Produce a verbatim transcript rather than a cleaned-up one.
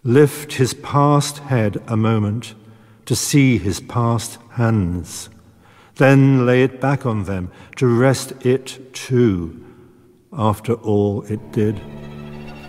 lift his past head a moment to see his past hands, then lay it back on them to rest it too, after all it did.